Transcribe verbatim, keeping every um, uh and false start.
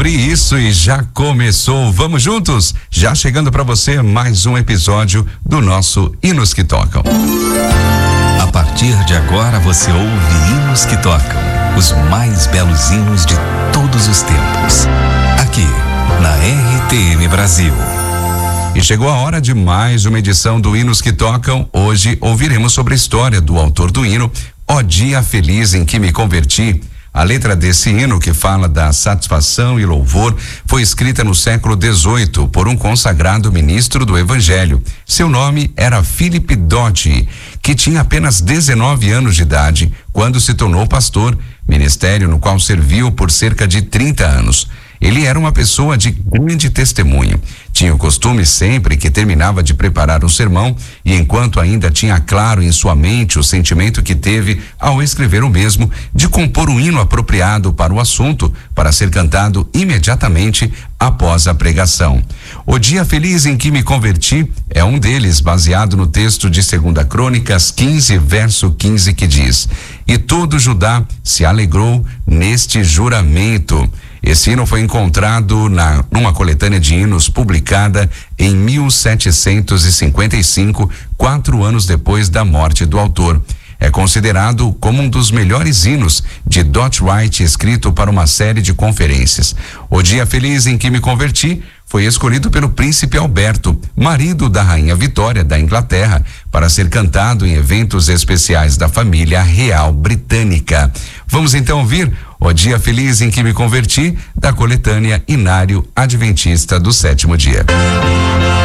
sobre isso e já começou. Vamos juntos? Já chegando para você mais um episódio do nosso Hinos que Tocam. A partir de agora você ouve Hinos que Tocam, os mais belos hinos de todos os tempos. Aqui na R T M Brasil. E chegou a hora de mais uma edição do Hinos que Tocam. Hoje ouviremos sobre a história do autor do hino Ó Dia Feliz em que Me Converti. A letra desse hino, que fala da satisfação e louvor, foi escrita no século dezoito por um consagrado ministro do Evangelho. Seu nome era Philip Dodd, que tinha apenas dezenove anos de idade quando se tornou pastor, ministério no qual serviu por cerca de trinta anos. Ele era uma pessoa de grande testemunho. Tinha o costume sempre que terminava de preparar um sermão e enquanto ainda tinha claro em sua mente o sentimento que teve ao escrever o mesmo, de compor um hino apropriado para o assunto, para ser cantado imediatamente após a pregação. O Dia Feliz em que Me Converti é um deles, baseado no texto de Segunda Crônicas quinze, verso quinze, que diz: E todo Judá se alegrou neste juramento. Esse hino foi encontrado na, numa coletânea de hinos publicada em mil setecentos e cinquenta e cinco, quatro anos depois da morte do autor. É considerado como um dos melhores hinos de Dot Wright, escrito para uma série de conferências. O Dia Feliz em que Me Converti foi escolhido pelo príncipe Alberto, marido da rainha Vitória da Inglaterra, para ser cantado em eventos especiais da família real britânica. Vamos então ouvir O Dia Feliz em que Me Converti, da coletânea Hinário Adventista do Sétimo Dia.